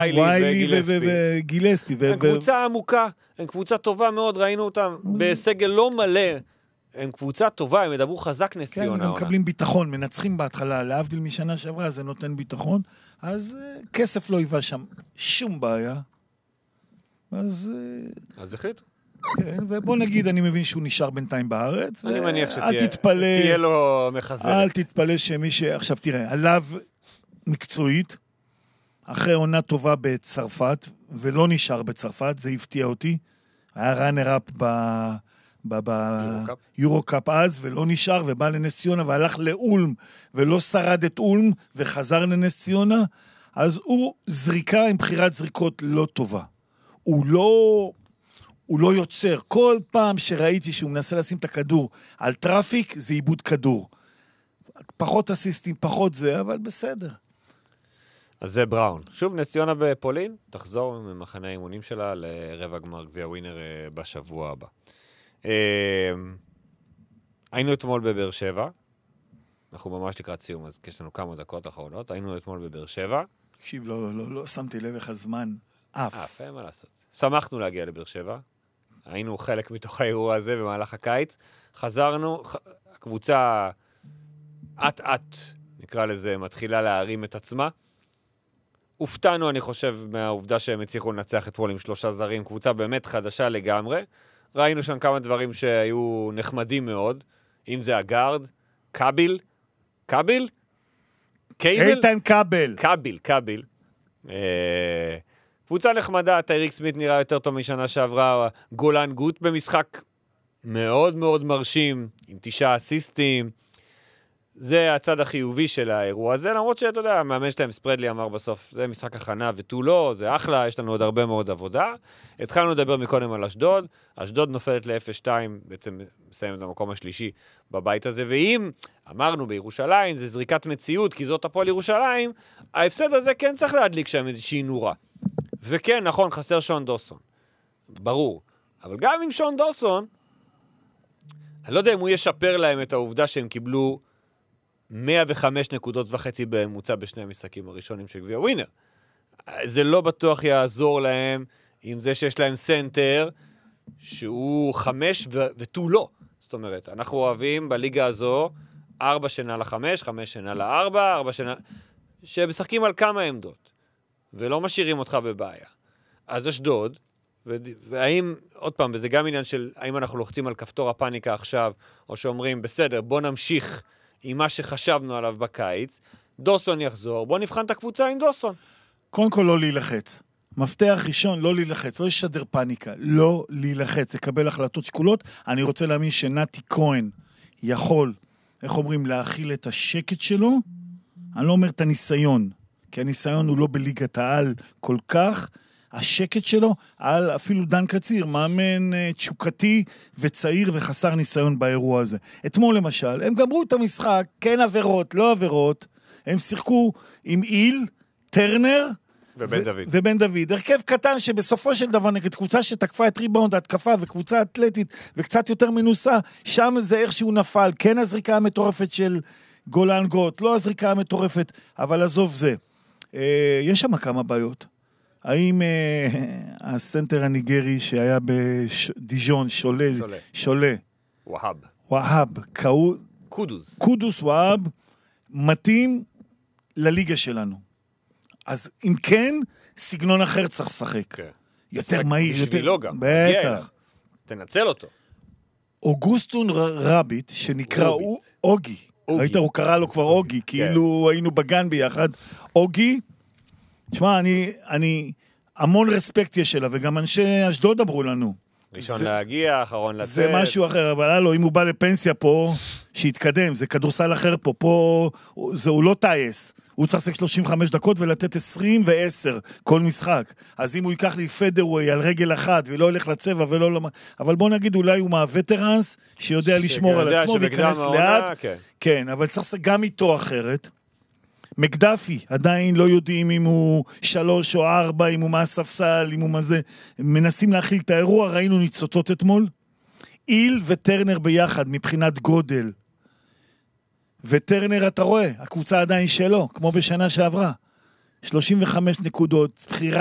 ויילי וגילספי. הם קבוצה עמוקה, הם קבוצה טובה מאוד, ראינו אותם בסגל לא מלא, הם קבוצה טובה, הם ידברו חזק נס ציונה. כן, הם מקבלים ביטחון, מנצחים בהתחלה, להבדיל משנה שעברה, זה נותן ביטחון, אז כסף לא היווה שם שום בעיה. אז החליטו. כן, ובוא נגיד, אני מבין שהוא נשאר בינתיים בארץ. אני מניח שתהיה לו מחזרת. אל תתפלא שמי עכשיו תראה, עליו מקצועית, אחרי עונה טובה בצרפת, ולא נשאר בצרפת, זה הפתיע אותי. היה ראנר-אפ ביורו-קאפ אז, ולא נשאר, ובא לנס ציונה, והלך לאולם, ולא שרד את אולם, וחזר לנס ציונה. אז הוא זריקה עם בחירת זריקות לא טובה. הוא לא יוצר. כל פעם שראיתי שהוא מנסה לשים את הכדור על טראפיק, זה איבוד כדור. פחות אסיסטים, פחות זה, אבל בסדר. אז זה בראון. שוב, נס ציונה בפולין, תחזור ממחנה האימונים שלה לרבע גמר גביע ווינר בשבוע הבא. היינו אתמול בבאר שבע, אנחנו ממש לקראת סיום, אז יש לנו כמה דקות אחרונות, היינו אתמול בבאר שבע. תקשיב, לא שמתי לב איך הזמן אף. אין מה לעשות. שמחנו להגיע לבאר שבע, היינו חלק מתוך האירוע הזה במהלך הקיץ, חזרנו, הקבוצה עט, נקרא לזה, מתחילה להרים את עצמה, הופתענו, אני חושב, מהעובדה שהם הצליחו לנצח אתמול עם 3 זרים, קבוצה באמת חדשה לגמרי, ראינו שם כמה דברים שהיו נחמדים מאוד, אם זה הגארד, קאביל, איתן קאביל, קבוצה נחמדה, טייריק סמית נראה יותר טוב משנה שעברה, גולן גוט במשחק מאוד מאוד מרשים, עם 9 אסיסטים, זה הצד החיובי של האירוע הזה, למרות שאתה יודע, המאמן שלהם ספרדלי אמר בסוף, זה משחק הכנה ותו לא, זה אחלה, יש לנו עוד הרבה מאוד עבודה. התחלנו לדבר מקודם על אשדוד, אשדוד נופלת ל-0-2, בעצם מסיים את המקום השלישי בבית הזה, ואם אמרנו בירושלים, זה זריקת מציאות, כי זאת הפועל ירושלים, ההפסד הזה כן צריך להדליק שם איזושהי נורה. וכן, נכון, חסר שון דוסון, ברור. אבל גם עם שון דוסון, אני לא יודע אם הוא ישפר להם את העובדה שהם קיבלו 105 נקודות וחצי בממוצע בשני המשחקים הראשונים של גביע ווינר. זה לא בטוח יעזור להם עם זה שיש להם סנטר שהוא 5 ותו לא. זאת אומרת, אנחנו אוהבים בליגה הזו 4 שנה ל-5, 5 שנה ל-4, 4 שנה... שמשחקים על כמה עמדות ולא משאירים אותך בבעיה. אז אשדוד, והאם, עוד פעם, וזה גם עניין של האם אנחנו לוחצים על כפתור הפאניקה עכשיו, או שאומרים, בסדר, בוא נמשיך עם מה שחשבנו עליו בקיץ, דוסון יחזור, בוא נבחן את הקבוצה עם דוסון. קודם כל לא להילחץ. מפתח ראשון, לא להילחץ, לא ישדר פאניקה, לא להילחץ, לקבל החלטות שקולות. אני רוצה להאמין שנתי כהן יכול, איך אומרים, להכיל את השקט שלו. אני לא אומר את הניסיון, כי הניסיון הוא לא בליגת העל כל כך, השקט שלו, על אפילו דן קציר, מאמן תשוקתי וצעיר וחסר ניסיון באירוע הזה. אתמול למשל, הם גמרו את המשחק, כן עבירות, לא עבירות, הם שיחקו עם איל, טרנר, ובן דוד. הרכב קטן שבסופו של דבר נגד קבוצה שתקפה את ריבאונד, התקפה וקבוצה אתלטית וקצת יותר מנוסה, שם זה איך שהוא נפל, כן הזריקה המטורפת של גולן גוט, לא הזריקה המטורפת, אבל עזוב זה. יש שם כמה בעיות. האם הסנטר הניגרי שהיה בדיז'ון, שולה, והב, קודוס והב, מתאים לליגה שלנו. אז אם כן, סגנון אחר צריך לשחק. יותר מהיר, יותר... בטח. תנצל אותו. אוגוסטון רביט, שנקרא אוגי. ראית, הוא קרא לו כבר אוגי, כאילו היינו בגן ביחד. אוגי, תשמע, אני המון רספקט יש אליו, וגם אנשי אשדוד אמרו לנו. ראשון להגיע, אחרון לצאת. זה משהו אחר, אבל הלו, אם הוא בא לפנסיה פה, שיתקדם, זה כדורסל אחר פה, הוא לא טייס. הוא צריך לשחק 35 דקות ולתת 20 ו10 כל משחק. אז אם הוא ייקח לי פדרווי על רגל אחת, ולא ילך לצבע ולא... אבל בוא נגיד, אולי הוא מהווטרנס, שיודע לשמור על עצמו ויכנס לאט. כן, אבל צריך גם איתו אחרת. מקדפי, עדיין לא יודעים אם הוא 3 או 4, אם הוא מהספסל, אם הוא מה זה. מנסים להכיל את האירוע, ראינו ניצוצות אתמול. איל וטרנר ביחד מבחינת גודל. וטרנר אתה רואה, הקבוצה עדיין שלו, כמו בשנה שעברה. 35 נקודות, בחירה